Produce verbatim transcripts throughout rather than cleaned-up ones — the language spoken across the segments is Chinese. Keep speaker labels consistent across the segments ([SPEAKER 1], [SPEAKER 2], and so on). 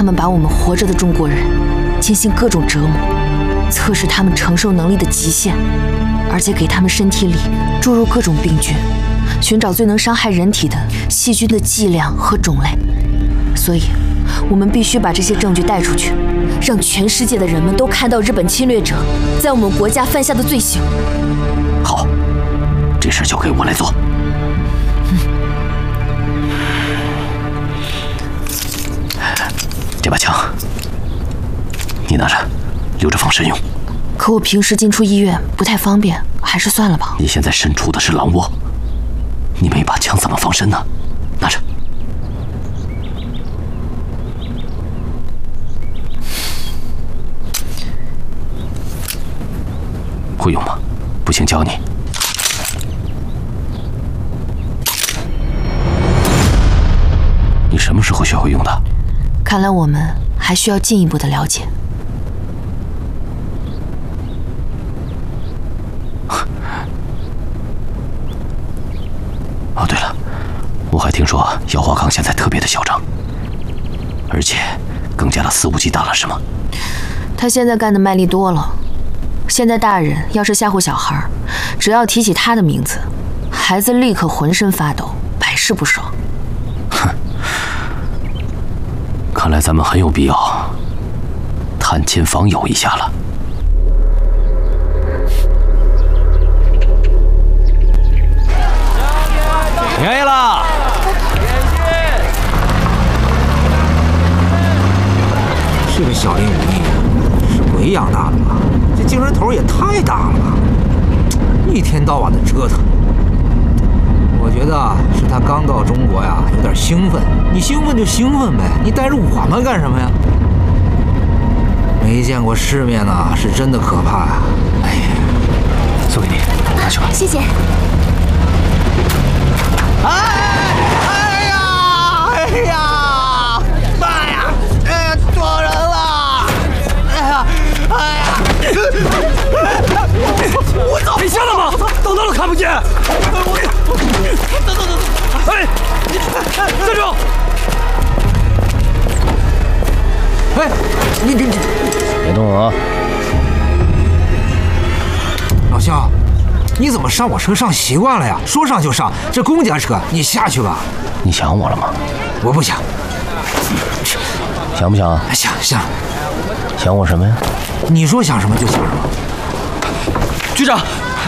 [SPEAKER 1] 们把我们活着的中国人进行各种折磨，测试他们承受能力的极限，而且给他们身体里注入各种病菌，寻找最能伤害人体的细菌的剂量和种类。所以，我们必须把这些证据带出去，让全世界的人们都看到日本侵略者在我们国家犯下的罪行。
[SPEAKER 2] 好，这事交给我来做。这把枪，你拿着，留着防身用。
[SPEAKER 1] 可我平时进出医院不太方便，还是算了吧。
[SPEAKER 2] 你现在身处的是狼窝，你没把枪怎么防身呢？拿着。会用吗？不行，教你。你什么时候学会用的？
[SPEAKER 1] 看来我们还需要进一步的了解。
[SPEAKER 2] 哦，对了，我还听说姚华康现在特别的嚣张，而且更加的肆无忌惮了，是吗？
[SPEAKER 1] 他现在干的卖力多了。现在大人要是吓唬小孩，只要提起他的名字，孩子立刻浑身发抖，百试不爽。
[SPEAKER 2] 哼，看来咱们很有必要探亲访友一下了。
[SPEAKER 3] 可以了。
[SPEAKER 4] 这个小林武艺是鬼养大的吧？这精神头也太大了吧！一天到晚的折腾，我觉得是他刚到中国呀，有点兴奋。你兴奋就兴奋呗，你带着我们干什么呀？没见过世面呐，是真的可怕呀！哎呀，
[SPEAKER 2] 送给你，拿去吧。
[SPEAKER 1] 谢谢。
[SPEAKER 4] 哎哎呀哎呀！妈呀！哎呀，撞人了！哎呀哎呀！我操！
[SPEAKER 3] 你瞎了吗？等到了看不见。
[SPEAKER 4] 等等等等！
[SPEAKER 3] 哎，站住！
[SPEAKER 4] 哎，你你你，
[SPEAKER 2] 别动啊！
[SPEAKER 4] 老肖，你怎么上我车上习惯了呀？说上就上，这公家车，你下去吧。
[SPEAKER 2] 你想我了吗？
[SPEAKER 4] 我不想。
[SPEAKER 2] 想不想？
[SPEAKER 4] 想想。
[SPEAKER 2] 想我什么呀？
[SPEAKER 4] 你说想什么就想什么。
[SPEAKER 3] 局长，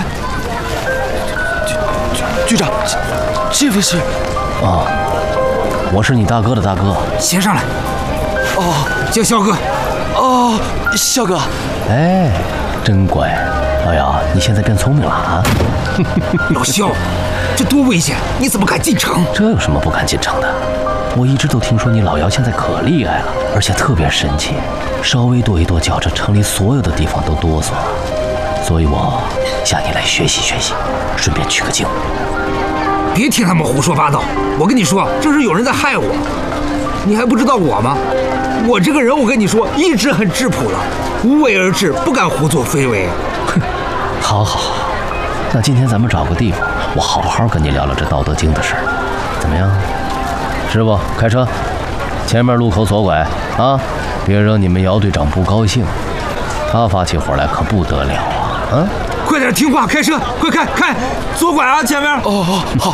[SPEAKER 3] 局局长，这位是？
[SPEAKER 2] 哦，我是你大哥的大哥。
[SPEAKER 4] 先上来。
[SPEAKER 3] 哦，
[SPEAKER 4] 叫肖哥。
[SPEAKER 3] 哦，肖哥。
[SPEAKER 2] 哎，真乖。哎呀，你现在变聪明了啊！
[SPEAKER 4] 老肖，这多危险！你怎么敢进城？
[SPEAKER 2] 这有什么不敢进城的？我一直都听说你老姚现在可厉害了，而且特别神奇，稍微跺一跺脚，这城里所有的地方都哆嗦。所以我向你来学习学习，顺便取个经。
[SPEAKER 4] 别听他们胡说八道！我跟你说，这是有人在害我。你还不知道我吗？我这个人，我跟你说，一直很质朴了，无为而治，不敢胡作非为。
[SPEAKER 2] 哼，好好好，那今天咱们找个地方，我好好跟你聊聊这《道德经》的事儿，怎么样？师傅，开车，前面路口左拐啊，别惹你们姚队长不高兴，他发起火来可不得了啊！啊，
[SPEAKER 4] 快点听话，开车，快开开，左拐啊，前面。
[SPEAKER 3] 哦哦，好。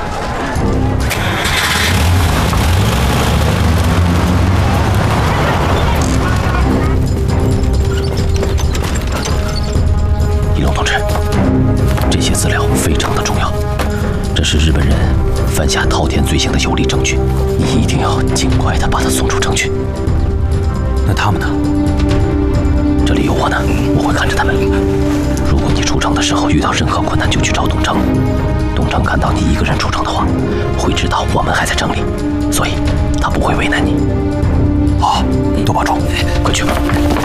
[SPEAKER 2] 一龙同志，这些资料非常的重要，这是日本人犯下滔天罪行的有力证据，你一定要尽快的把他送出城去。
[SPEAKER 3] 那他们呢？
[SPEAKER 2] 这里有我呢，我会看着他们。如果你出城的时候遇到任何困难，就去找东城。东城看到你一个人出城的话，会知道我们还在城里，所以他不会为难你。
[SPEAKER 3] 好，多保重，
[SPEAKER 2] 快去吧。